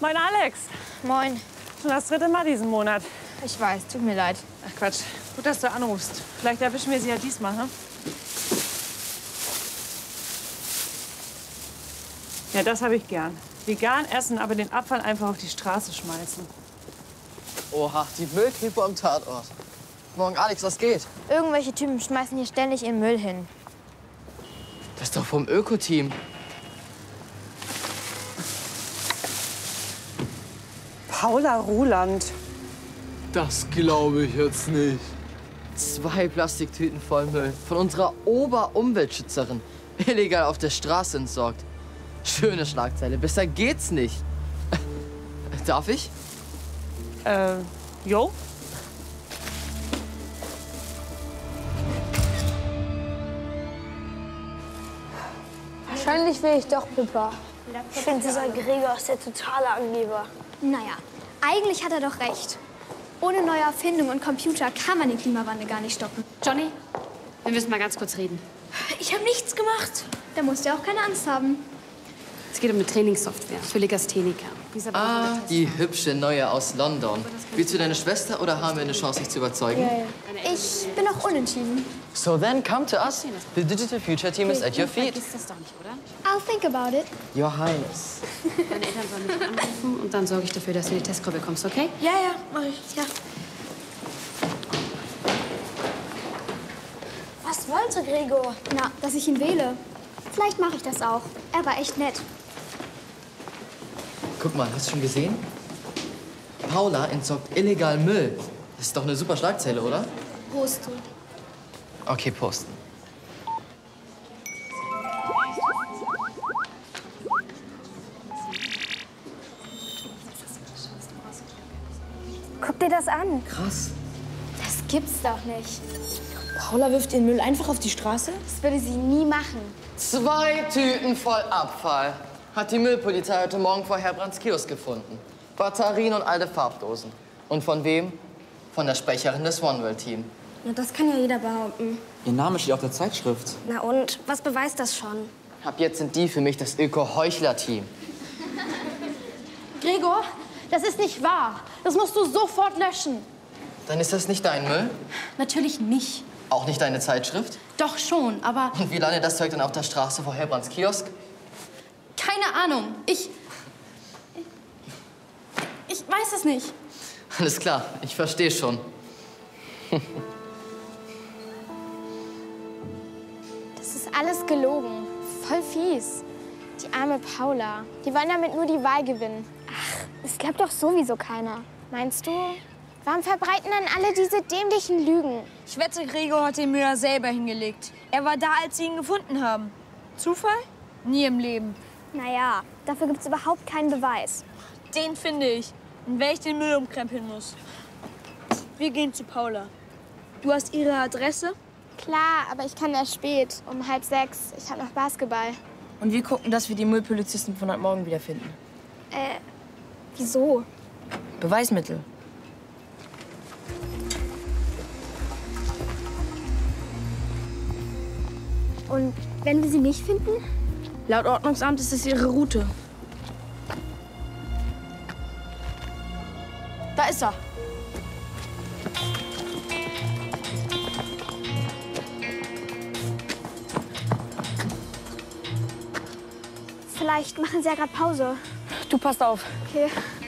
Moin, Alex. Moin. Schon das dritte Mal diesen Monat. Ich weiß, tut mir leid. Ach Quatsch. Gut, dass du anrufst. Vielleicht erwischen wir sie ja diesmal, hm? Ja, das habe ich gern. Vegan essen, aber den Abfall einfach auf die Straße schmeißen. Oha, die Müllkippe am Tatort. Morgen, Alex, was geht? Irgendwelche Typen schmeißen hier ständig ihren Müll hin. Das ist doch vom Öko-Team. Paula Ruland. Das glaube ich jetzt nicht. 2 Plastiktüten voll Müll von unserer Oberumweltschützerin. Illegal auf der Straße entsorgt. Schöne Schlagzeile, besser geht's nicht. Darf ich? Jo? Wahrscheinlich will ich doch Pippa. Ich finde, dieser Gregor ist der totale Angeber. Naja, eigentlich hat er doch recht. Ohne neue Erfindungen und Computer kann man den Klimawandel gar nicht stoppen. Johnny, wir müssen mal ganz kurz reden. Ich habe nichts gemacht. Da musst du ja auch keine Angst haben. Es geht um eine Trainingssoftware für Legastheniker. Ah, die hübsche Neue aus London. Willst du deine Schwester oder haben wir eine Chance, dich zu überzeugen? Ich bin auch unentschieden. So then come to us. The Digital Future Team is at your feet. Ist das doch nicht, oder? I'll think about it. Your Highness. Deine Eltern sollen mich anrufen und dann sorge ich dafür, dass du in die Testgruppe kommst, okay? Ja, mach ich. Ja. Was wollte Gregor? Na, dass ich ihn wähle. Vielleicht mache ich das auch. Er war echt nett. Guck mal, hast du schon gesehen? Paula entsorgt illegal Müll. Das ist doch eine super Schlagzeile, oder? Prost, du. Okay, posten. Guck dir das an. Krass. Das gibt's doch nicht. Paula wirft ihren Müll einfach auf die Straße? Das würde sie nie machen. 2 Tüten voll Abfall hat die Müllpolizei heute Morgen vor Herbrands Kiosk gefunden. Batterien und alte Farbdosen. Und von wem? Von der Sprecherin des OneWorld-Team. Na, das kann ja jeder behaupten. Ihr Name steht auf der Zeitschrift. Na und, was beweist das schon? Ab jetzt sind die für mich das Öko-Heuchler-Team. Gregor, das ist nicht wahr. Das musst du sofort löschen. Dann ist das nicht dein Müll? Natürlich nicht. Auch nicht deine Zeitschrift? Doch schon, aber Und wie landet das Zeug dann auf der Straße vor Herbrands Kiosk? keine Ahnung. Ich weiß es nicht. Alles klar, ich verstehe schon. Das ist alles gelogen. Voll fies. Die arme Paula. Die wollen damit nur die Wahl gewinnen. Ach, es glaubt doch sowieso keiner. Meinst du? Warum verbreiten dann alle diese dämlichen Lügen? Ich wette, Gregor hat den Müller selber hingelegt. Er war da, als sie ihn gefunden haben. Zufall? Nie im Leben. Naja, dafür gibt's überhaupt keinen Beweis. Den finde ich. Und wenn ich den Müll umkrempeln muss. Wir gehen zu Paula. Du hast ihre Adresse? Klar, aber ich kann erst spät, um 5:30. Ich habe noch Basketball. Und wir gucken, dass wir die Müllpolizisten von heute Morgen wiederfinden. Wieso? Beweismittel. Und wenn wir sie nicht finden? Laut Ordnungsamt ist es ihre Route. Da ist er. Vielleicht machen sie ja gerade Pause. Du passt auf. Okay.